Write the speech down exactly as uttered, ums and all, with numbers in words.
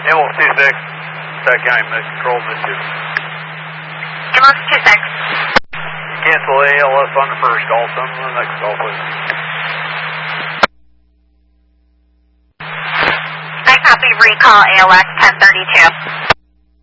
L two six, Scott County Med Control, Mississippi. Ambulance two six. Cancel A L S on the first call, some on the next call, please. I copy recall A L S ten thirty-two.